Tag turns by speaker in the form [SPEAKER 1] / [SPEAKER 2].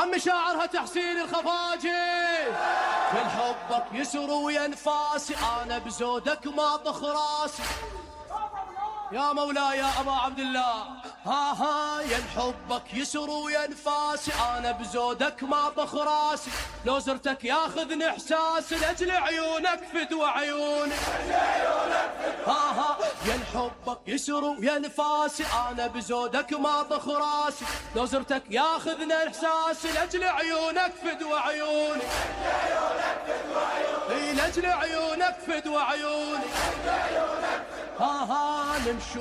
[SPEAKER 1] عم شاعرها تحسين الخفاجي. من حبك يسر ويا انفاسي انا بزودك ما طخ راسي. يا مولاي يا ابا عبد الله، ها يا حبك يسر ويا انفاسي انا بزودك ما طخ راسي. لو زرتك ياخذني احساسي لاجل عيونك فدوى عيوني. ها يا حبك يسر ويا انفاسي انا بزودك ما طخ راسي. لو زرتك ياخذني احساسي لاجل عيونك فدوى عيوني. لاجل عيونك فدوى عيوني. ها نمشي